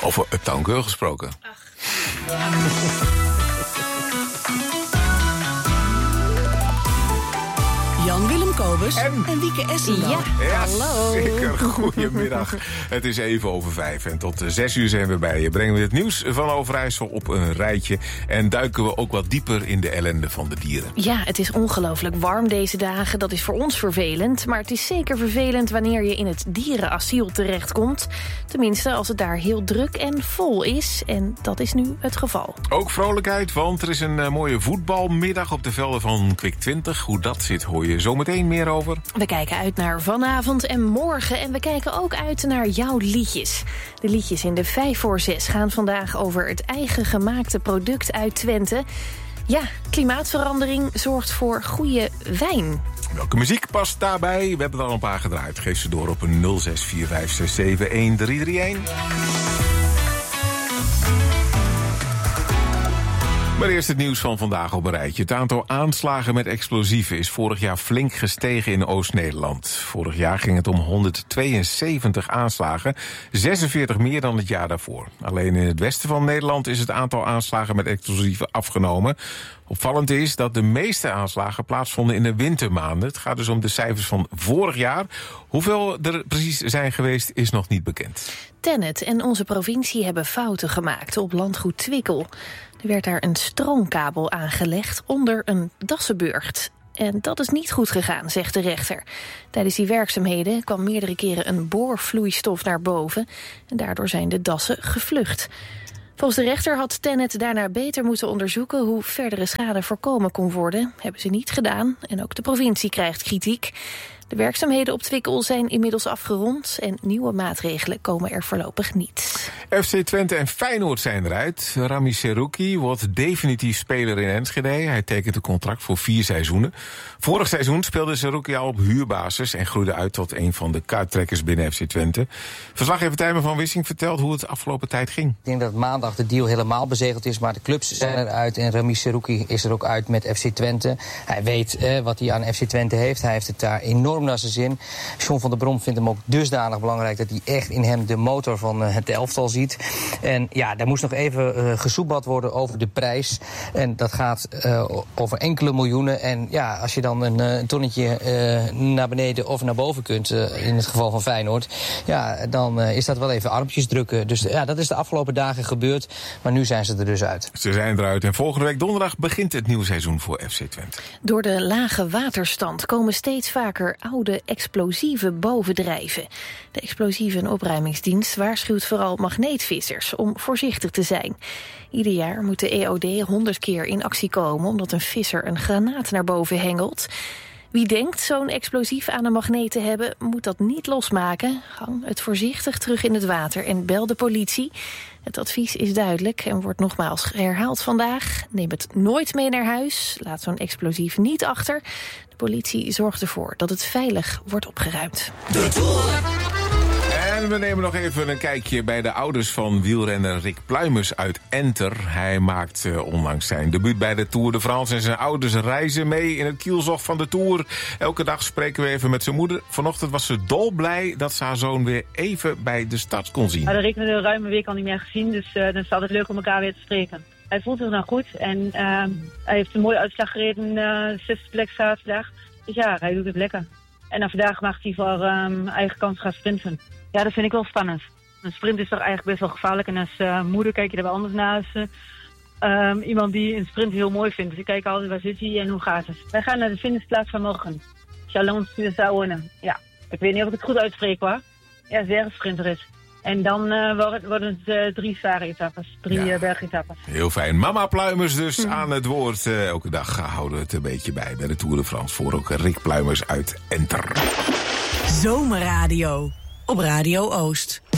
Over Uptown Girl gesproken. Jan-Willem Kobus en Wieke Essendaal. Ja, hallo. Zeker. Goedemiddag. Het is even over 5 en tot 6 uur zijn we bij je. Brengen we het nieuws van Overijssel op een rijtje en duiken we ook wat dieper in de ellende van de dieren. Ja, het is ongelooflijk warm deze dagen. Dat is voor ons vervelend. Maar het is zeker vervelend wanneer je in het dierenasiel terechtkomt. Tenminste, als het daar heel druk en vol is. En dat is nu het geval. Ook vrolijkheid, want er is een mooie voetbalmiddag op de velden van Kwik 20. Hoe dat zit, hoor je zometeen meer over. We kijken uit naar vanavond en morgen. En we kijken ook uit naar jouw liedjes. De liedjes in de 5 voor 6 gaan vandaag over het eigen gemaakte product uit Twente. Ja, klimaatverandering zorgt voor goede wijn. Welke muziek past daarbij? We hebben er al een paar gedraaid. Geef ze door op een 0645671331. Maar eerst het nieuws van vandaag op een rijtje. Het aantal aanslagen met explosieven is vorig jaar flink gestegen in Oost-Nederland. Vorig jaar ging het om 172 aanslagen, 46 meer dan het jaar daarvoor. Alleen in het westen van Nederland is het aantal aanslagen met explosieven afgenomen. Opvallend is dat de meeste aanslagen plaatsvonden in de wintermaanden. Het gaat dus om de cijfers van vorig jaar. Hoeveel er precies zijn geweest is nog niet bekend. TenneT en onze provincie hebben fouten gemaakt op landgoed Twickel. Er werd daar een stroomkabel aangelegd onder een dassenburcht. En dat is niet goed gegaan, zegt de rechter. Tijdens die werkzaamheden kwam meerdere keren een boorvloeistof naar boven. En daardoor zijn de dassen gevlucht. Volgens de rechter had TenneT daarna beter moeten onderzoeken hoe verdere schade voorkomen kon worden. Hebben ze niet gedaan en ook de provincie krijgt kritiek. De werkzaamheden op Twickel zijn inmiddels afgerond en nieuwe maatregelen komen er voorlopig niet. FC Twente en Feyenoord zijn eruit. Rami Serouki wordt definitief speler in Enschede. Hij tekent een contract voor 4 seizoenen. Vorig seizoen speelde Serouki al op huurbasis en groeide uit tot een van de kuittrekkers binnen FC Twente. Verslaggever Tijmen van Wissing vertelt hoe het afgelopen tijd ging. Ik denk dat maandag de deal helemaal bezegeld is, maar de clubs zijn eruit en Rami Serouki is er ook uit met FC Twente. Hij weet wat hij aan FC Twente heeft. Hij heeft het daar enorm naar zijn zin. John van der Brom vindt hem ook dusdanig belangrijk dat hij echt in hem de motor van het elftal ziet. En ja, daar moest nog even gesoebat worden over de prijs. En dat gaat over enkele miljoenen. En ja, als je dan een tonnetje naar beneden of naar boven kunt, in het geval van Feyenoord, ja, dan is dat wel even armpjes drukken. Dus ja, dat is de afgelopen dagen gebeurd. Maar nu zijn ze er dus uit. Ze zijn eruit en volgende week donderdag begint het nieuwe seizoen voor FC Twente. Door de lage waterstand komen steeds vaker oude explosieven bovendrijven. De explosieve- en opruimingsdienst waarschuwt vooral magneetvissers om voorzichtig te zijn. Ieder jaar moet de EOD 100 keer in actie komen omdat een visser een granaat naar boven hengelt. Wie denkt zo'n explosief aan een magneet te hebben, moet dat niet losmaken. Hang het voorzichtig terug in het water en bel de politie. Het advies is duidelijk en wordt nogmaals herhaald vandaag. Neem het nooit mee naar huis. Laat zo'n explosief niet achter. De politie zorgt ervoor dat het veilig wordt opgeruimd. En we nemen nog even een kijkje bij de ouders van wielrenner Rick Pluimers uit Enter. Hij maakt onlangs zijn debuut bij de Tour de France en zijn ouders reizen mee in het kielzog van de Tour. Elke dag spreken we even met zijn moeder. Vanochtend was ze dolblij dat ze haar zoon weer even bij de start kon zien. We Rick hebben een ruime week al niet meer gezien, dus dan is het altijd leuk om elkaar weer te spreken. Hij voelt zich nou goed en hij heeft een mooie uitslag gereden, 6e plek zaterdag. Dus ja, hij doet het lekker. En dan vandaag mag hij voor eigen kans gaan sprinten. Ja, dat vind ik wel spannend. Een sprint is toch eigenlijk best wel gevaarlijk. En als moeder kijk je er wel anders naar. Iemand die een sprint heel mooi vindt. Dus ik kijk altijd waar zit hij en hoe gaat het. Wij gaan naar de finishplaats van morgen. Chalon Saone. Ja, ik weet niet of ik het goed uitspreek hoor. Ja, zeer sprinter is. En dan worden het 3 zware etappes. 3 bergetappes. Heel fijn. Mama Pluimers dus aan het woord. Elke dag houden we het een beetje bij de Tour de France. Voor ook Rick Pluimers uit Enter. Zomerradio op Radio Oost.